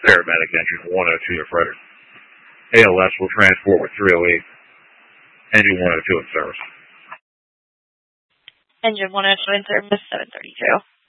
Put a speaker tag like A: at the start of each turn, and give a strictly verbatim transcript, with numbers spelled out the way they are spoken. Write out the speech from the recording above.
A: Paramedic engine one oh two to Frederick. A L S will transport with three oh eight. Engine one oh two in service.
B: Engine one oh two in service, seven thirty-two.